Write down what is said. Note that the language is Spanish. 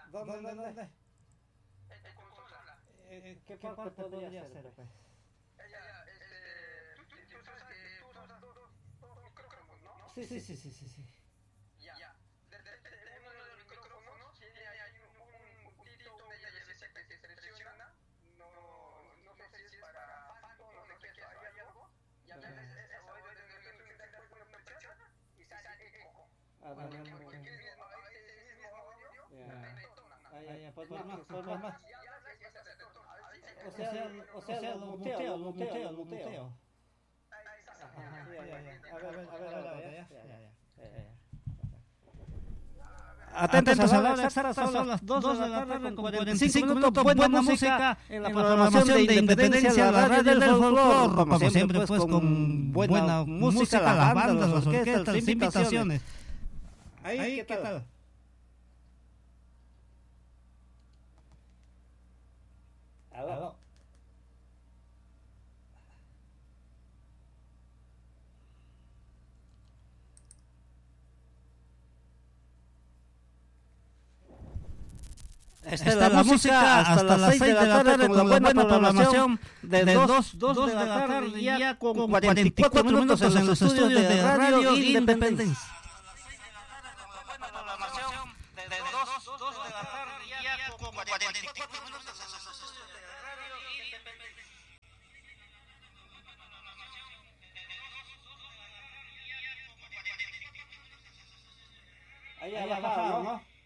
¿Dónde? Consola. ¿Qué parte podría ser, pues? Tú sabes que tú usas dos micrófonos, ¿no? Sí. Ya. Desde uno de los micrófonos tiene ahí un puntito, una llavecita que se presiona. No sé si es para pasto, no sé qué, hay algo. Y a veces ese oído de nosotros se da cuenta una presiona y sale eco. Porque ese mismo audio retona. Pues más. Y hablas y ese retorna. O sea, lo muteo. Atentos a la hora exacta, son las 2 de la tarde con 45 minutos, buena música en la programación de Independencia, la radio del folclor, como siempre pues con buena música, las bandas, las orquestas, las invitaciones. Ahí, ¿qué tal? Aló. Esta es la música hasta las 6 de la tarde con la buena programación de 2 de la tarde ya con 44 minutos en los estudios de Radio Independencia. Ahí ha bajado, ¿no?